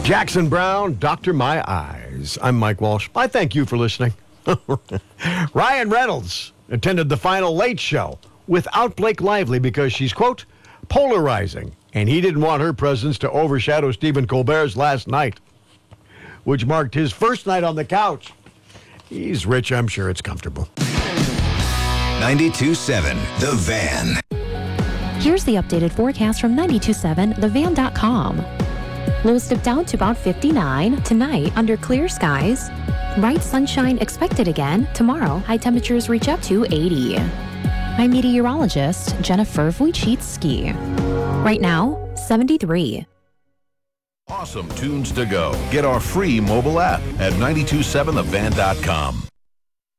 Jackson Brown, Dr. My Eyes. I'm Mike Walsh. I thank you for listening. Ryan Reynolds attended the final Late Show without Blake Lively because she's, quote, polarizing, and he didn't want her presence to overshadow Stephen Colbert's last night, which marked his first night on the couch. He's rich, I'm sure it's comfortable. 92.7 The Van. Here's the updated forecast from 92.7thevan.com. Lows dip down to about 59 tonight under clear skies. Bright sunshine expected again tomorrow. High temperatures reach up to 80. I'm meteorologist Jennifer Wojcicki. Right now, 73. Awesome tunes to go. Get our free mobile app at 927thevan.com.